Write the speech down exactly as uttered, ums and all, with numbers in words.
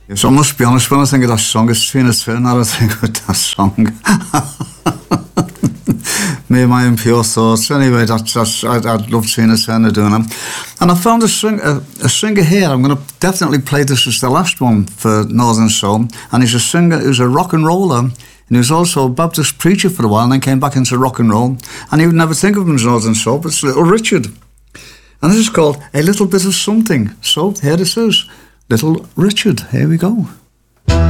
Yes, I must be honest, when I think of that song, it's Trina's Fair, now I think of that song. Me and my impure thoughts. Anyway, that's, that's, I'd, I'd love Trina's Fair doing them. And I found a, sing, a, a singer here. I'm going to definitely play this as the last one for Northern Soul. And he's a singer who's a rock and roller. And he was also a Baptist preacher for a while and then came back into rock and roll. And he would never think of him as Northern Soul, but it's Little Richard. And this is called A Little Bit of Something. So here this is. Little Richard, here we go.